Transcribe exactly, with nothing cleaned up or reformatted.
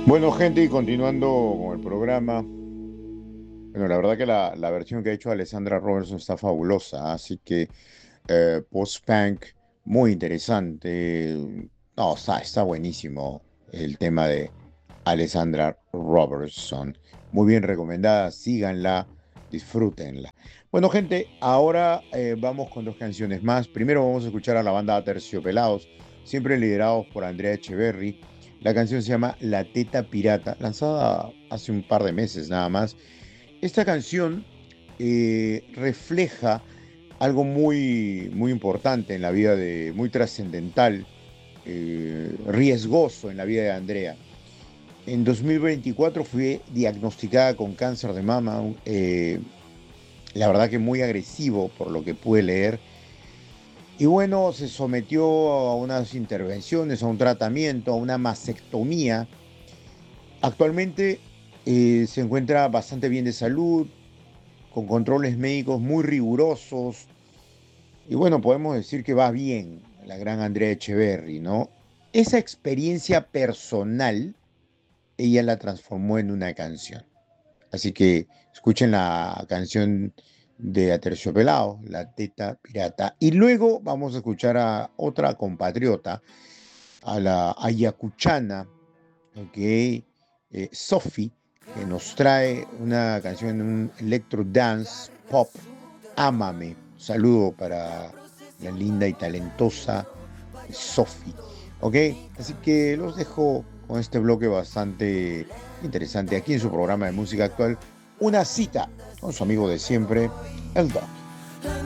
Bueno, gente, y continuando con el programa, bueno, la verdad que la, la versión que ha hecho Alessandra Robertson está fabulosa, así que eh, post-punk, muy interesante. No, está, está buenísimo el tema de Alessandra Robertson. Muy bien recomendada, síganla, disfrútenla. Bueno, gente, ahora eh, vamos con dos canciones más. Primero vamos a escuchar a la banda Aterciopelados, siempre liderados por Andrea Echeverry. La canción se llama La Teta Pirata, lanzada hace un par de meses nada más. Esta canción eh, refleja algo muy, muy importante en la vida de, muy trascendental, eh, riesgoso en la vida de Andrea. En dos mil veinticuatro fue diagnosticada con cáncer de mama, eh, la verdad que muy agresivo por lo que pude leer. Y bueno, se sometió a unas intervenciones, a un tratamiento, a una mastectomía. Actualmente eh, se encuentra bastante bien de salud, con controles médicos muy rigurosos. Y bueno, podemos decir que va bien la gran Andrea Echeverry, ¿no? Esa experiencia personal, ella la transformó en una canción. Así que escuchen la canción de Aterciopelado, La Teta Pirata. Y luego vamos a escuchar a otra compatriota, a la ayacuchana, ok, eh, Sophie, que nos trae una canción, un electro dance pop, Ámame. Saludo para la linda y talentosa Sophie, ok. Así que los dejo con este bloque bastante interesante aquí en su programa de música actual, Una cita con su amigo de siempre, el Doc.